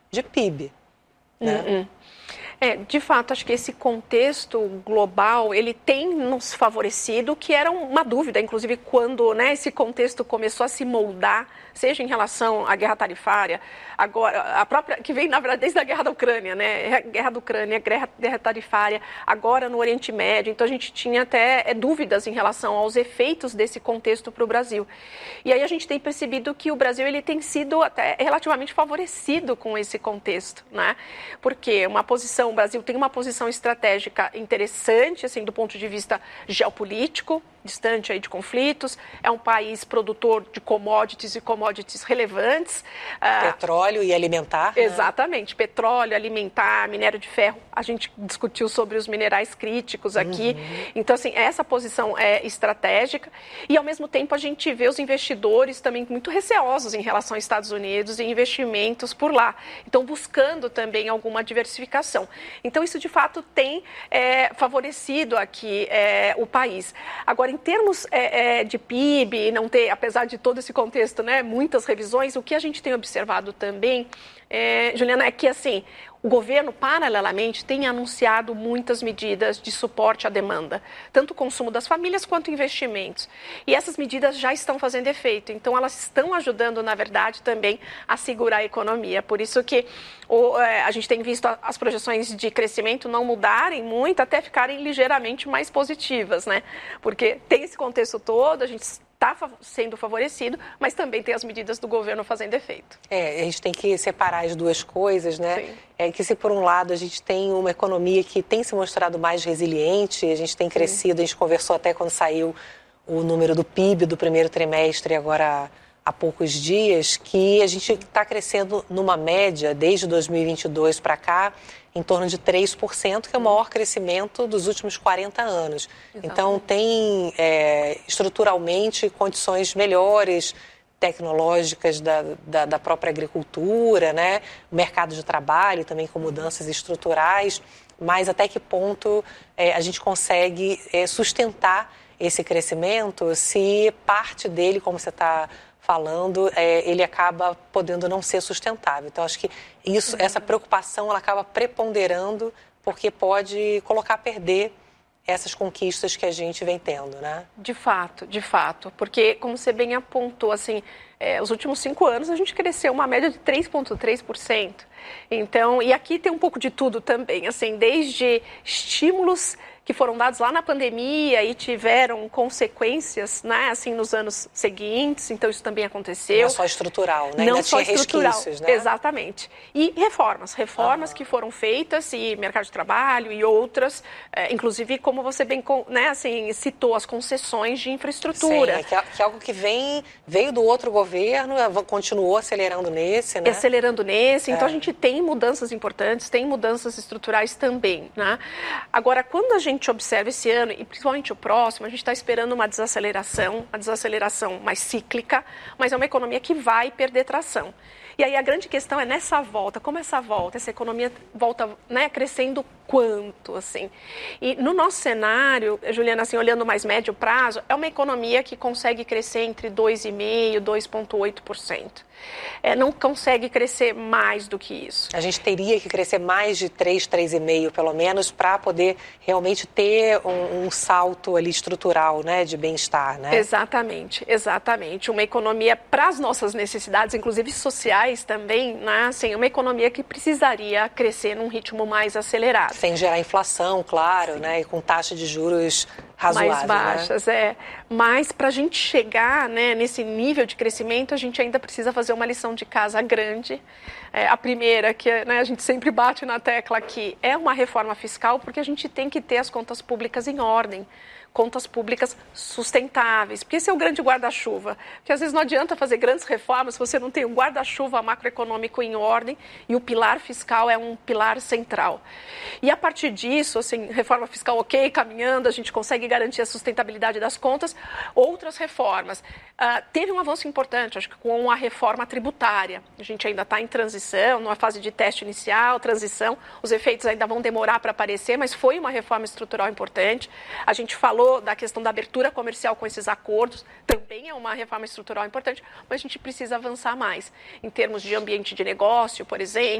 de PIB. Né? De fato, acho que esse contexto global, ele tem nos favorecido, que era uma dúvida, inclusive, quando esse contexto começou a se moldar, seja em relação à guerra tarifária, agora, a própria, que vem, na verdade, desde a guerra da Ucrânia, guerra da Ucrânia, guerra tarifária, agora no Oriente Médio, então a gente tinha até dúvidas em relação aos efeitos desse contexto para o Brasil. E aí a gente tem percebido que o Brasil, ele tem sido até relativamente favorecido com esse contexto, né? Porque o Brasil tem uma posição estratégica interessante, assim, do ponto de vista geopolítico, distante aí de conflitos, é um país produtor de commodities e commodities relevantes. Petróleo e alimentar. Exatamente, petróleo, alimentar, minério de ferro. A gente discutiu sobre os minerais críticos aqui. Então, assim, essa posição é estratégica e, ao mesmo tempo, a gente vê os investidores também muito receosos em relação aos Estados Unidos e investimentos por lá. Então, buscando também alguma diversificação. Então, isso, de fato, tem favorecido aqui o país. Agora, em termos de PIB, não ter, apesar de todo esse contexto, muitas revisões, o que a gente tem observado também, Juliana, é que, assim, o governo, paralelamente, tem anunciado muitas medidas de suporte à demanda, tanto o consumo das famílias quanto investimentos. E essas medidas já estão fazendo efeito, então elas estão ajudando, na verdade, também a segurar a economia. Por isso que a gente tem visto as projeções de crescimento não mudarem muito, até ficarem ligeiramente mais positivas, né? Porque tem esse contexto todo, a gente está sendo favorecido, mas também tem as medidas do governo fazendo efeito. A gente tem que separar as duas coisas, né? Sim. É que se por um lado a gente tem uma economia que tem se mostrado mais resiliente, a gente tem crescido, a gente conversou até quando saiu o número do PIB do primeiro trimestre, agora há poucos dias, que a gente está crescendo numa média, desde 2022 para cá, em torno de 3%, que é o maior crescimento dos últimos 40 anos. Exatamente. Então, tem estruturalmente condições melhores, tecnológicas da própria agricultura, né? O mercado de trabalho também com mudanças estruturais, mas até que ponto a gente consegue sustentar esse crescimento se parte dele, como você está falando, ele acaba podendo não ser sustentável. Então, acho que essa preocupação ela acaba preponderando porque pode colocar a perder essas conquistas que a gente vem tendo, né? De fato. Porque, como você bem apontou, assim, os últimos 5 anos a gente cresceu uma média de 3,3%. Então, e aqui tem um pouco de tudo também, assim, desde estímulos que foram dados lá na pandemia e tiveram consequências, né, assim, nos anos seguintes, então isso também aconteceu. Não é só estrutural, né? Não ainda só tinha estrutural, resquícios, né? Exatamente. E reformas que foram feitas, e mercado de trabalho e outras, inclusive, como você bem, né, assim, citou, as concessões de infraestrutura. Sim, que é algo que veio do outro governo, continuou acelerando nesse, né? Então a gente tem mudanças importantes, tem mudanças estruturais também, né? Agora, quando a gente observa esse ano, e principalmente o próximo, a gente está esperando uma desaceleração mais cíclica, mas é uma economia que vai perder tração. E aí a grande questão é nessa volta, como essa economia volta, né, crescendo quanto, assim. E no nosso cenário, Juliana, assim, olhando mais médio prazo, é uma economia que consegue crescer entre 2,5% e 2,8%. Não consegue crescer mais do que isso. A gente teria que crescer mais de 3,5% pelo menos, para poder realmente ter um salto ali estrutural, né, de bem-estar, né? Exatamente. Uma economia para as nossas necessidades, inclusive sociais também, né? Assim, uma economia que precisaria crescer num ritmo mais acelerado. Sem gerar inflação, claro, sim, né, e com taxa de juros razoável, mais baixas, né? Mas para a gente chegar, né, nesse nível de crescimento, a gente ainda precisa fazer uma lição de casa grande. A primeira, que né, a gente sempre bate na tecla aqui, é uma reforma fiscal, porque a gente tem que ter as contas públicas em ordem. Contas públicas sustentáveis, porque esse é o grande guarda-chuva, porque às vezes não adianta fazer grandes reformas se você não tem um guarda-chuva macroeconômico em ordem, e o pilar fiscal é um pilar central. E a partir disso, assim, reforma fiscal ok, caminhando, a gente consegue garantir a sustentabilidade das contas. Outras reformas. Teve um avanço importante, acho que com a reforma tributária. A gente ainda está em transição, numa fase de teste inicial, transição, os efeitos ainda vão demorar para aparecer, mas foi uma reforma estrutural importante. A gente falou da questão da abertura comercial com esses acordos, também é uma reforma estrutural importante, mas a gente precisa avançar mais em termos de ambiente de negócio, por exemplo.